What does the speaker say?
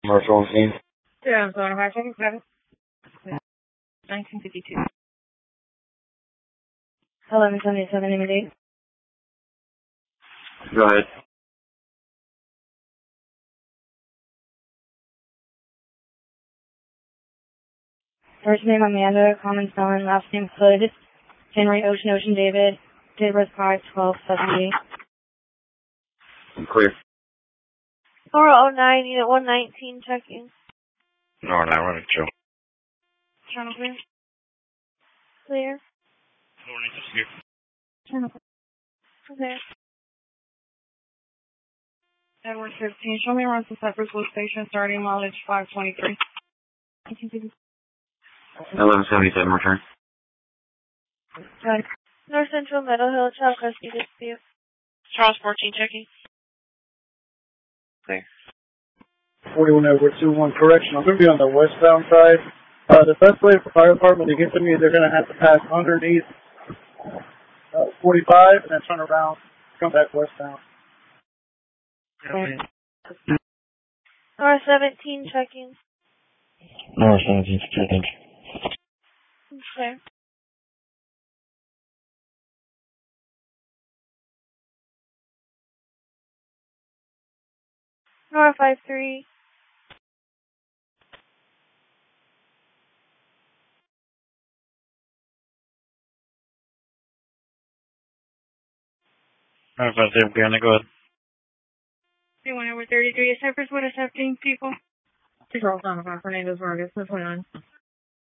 Commercial scene. Yeah, I'm sorry, 577. 1952. 1177 immediate. Go ahead. First name Amanda, common spelling, last name Hood, Henry Ocean David, date of birth 5/12/78. Clear. 409, unit 119, checking. No, not running chill. Channel clear. Clear. Channel Clear. Edward 15. Show me around to Cypress Blue Station, starting mileage 523. 1177 return. Good. North Central Meadow Hill, child custody dispute. Charles 14, checking. Clear. 41 Edward 21 correction. I'm going to be on the westbound side. The best way for fire department to get to me, they're going to have to pass underneath 45 and then turn around, come back westbound. North 17, checking. North 17 checking. Clear. North 53. North 57, go ahead. 21 over 33. Cypress Wood is 17 people. Control, Fernandez, Vargas, 29.